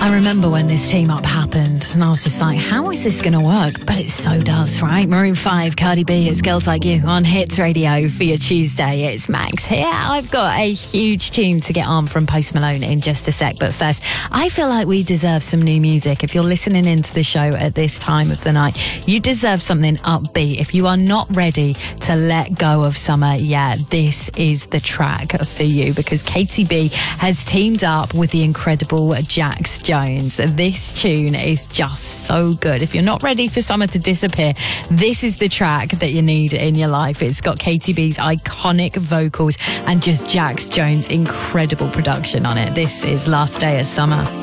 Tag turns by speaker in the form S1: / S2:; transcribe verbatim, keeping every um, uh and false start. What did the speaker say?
S1: I remember when this team up happened and I was just like, how is this going to work? But it so does, right? Maroon five, Cardi B, it's Girls Like You on Hits Radio for your Tuesday. It's Max here. I've got a huge tune to get on from Post Malone in just a sec. But first, I feel like we deserve some new music. If you're listening into the show at this time of the night, you deserve something upbeat. If you are not ready to let go of summer yet, this is the track for you, because Katy B has teamed up with the incredible Jax Jones. This tune is just so good. If you're not ready for summer to disappear, this is the track that you need in your life. It's got Katy B's iconic vocals and just Jax Jones' incredible production on it. This is Last Day of Summer.